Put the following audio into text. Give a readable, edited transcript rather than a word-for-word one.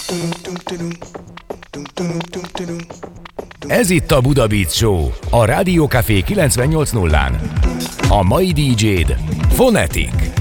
Ez itt a Buda Beat Show, a Rádió Café 98.0-án. A mai DJ-d Phonetic.